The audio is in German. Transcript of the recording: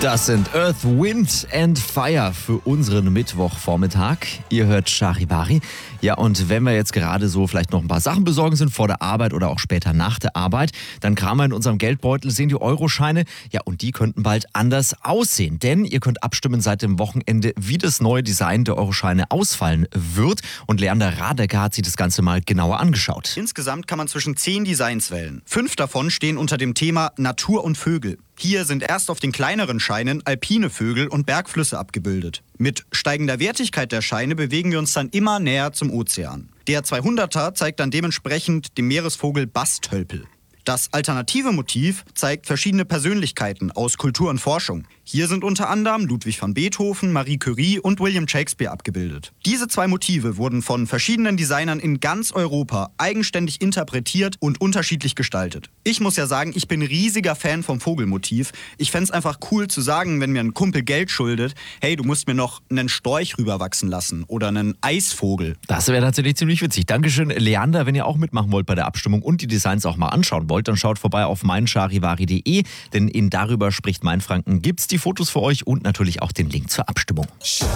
Das sind Earth, Wind and Fire für unseren Mittwochvormittag. Ihr hört Charivari. Ja, und wenn wir jetzt gerade so vielleicht noch ein paar Sachen besorgen sind vor der Arbeit oder auch später nach der Arbeit, dann kramen wir in unserem Geldbeutel, sehen die Euroscheine. Ja, und die könnten bald anders aussehen. Denn ihr könnt abstimmen seit dem Wochenende, wie das neue Design der Euroscheine ausfallen wird. Und Leander Radecker hat sich das Ganze mal genauer angeschaut. Insgesamt kann man zwischen 10 Designs wählen. 5 davon stehen unter dem Thema Natur und Vögel. Hier sind erst auf den kleineren Scheinen alpine Vögel und Bergflüsse abgebildet. Mit steigender Wertigkeit der Scheine bewegen wir uns dann immer näher zum Ozean. Der 200er zeigt dann dementsprechend den Meeresvogel Bastölpel. Das alternative Motiv zeigt verschiedene Persönlichkeiten aus Kultur und Forschung. Hier sind unter anderem Ludwig van Beethoven, Marie Curie und William Shakespeare abgebildet. Diese 2 Motive wurden von verschiedenen Designern in ganz Europa eigenständig interpretiert und unterschiedlich gestaltet. Ich muss ja sagen, ich bin riesiger Fan vom Vogelmotiv. Ich fände es einfach cool zu sagen, wenn mir ein Kumpel Geld schuldet, hey, du musst mir noch einen Storch rüberwachsen lassen oder einen Eisvogel. Das wäre tatsächlich ziemlich witzig. Dankeschön, Leander. Wenn ihr auch mitmachen wollt bei der Abstimmung und die Designs auch mal anschauen wollt, dann schaut vorbei auf meincharivari.de, denn in Darüber spricht Mainfranken gibt's die Fotos für euch und natürlich auch den Link zur Abstimmung.